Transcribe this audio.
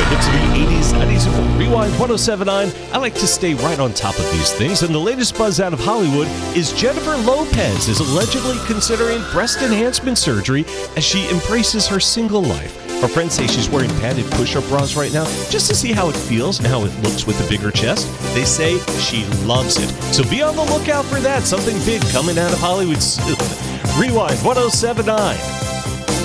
hits of the 80s, 90s, and Rewind 1079. I like to stay right on top of these things, and the latest buzz out of Hollywood is Jennifer Lopez is allegedly considering breast enhancement surgery as she embraces her single life. Her friends say she's wearing padded push-up bras right now just to see how it feels and how it looks with the bigger chest. They say she loves it. So be on the lookout for that. Something big coming out of Hollywood soon. Rewind 1079.